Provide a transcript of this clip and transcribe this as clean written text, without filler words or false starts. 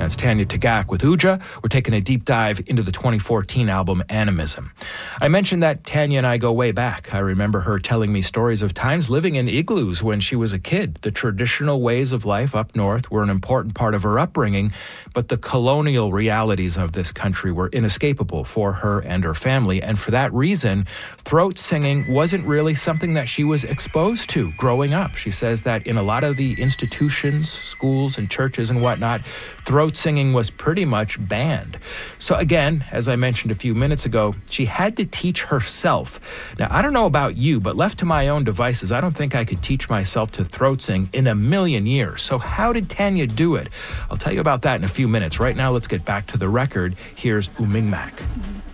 That's Tanya Tagaq with Uja. We're taking a deep dive into the 2014 album Animism. I mentioned that Tanya and I go way back. I remember her telling me stories of times living in igloos when she was a kid. The traditional ways of life up north were an important part of her upbringing, but the colonial realities of this country were inescapable for her and her family. And for that reason, throat singing wasn't really something that she was exposed to growing up. She says that in a lot of the institutions, schools and churches and whatnot, throat singing was pretty much banned. So again, as I mentioned a few minutes ago, she had to teach herself. Now, I don't know about you, but left to my own devices, I don't think I could teach myself to throat sing in a million years. So how did Tanya do it? I'll tell you about that in a few minutes. Right now, let's get back to the record. Here's U Ming Mak.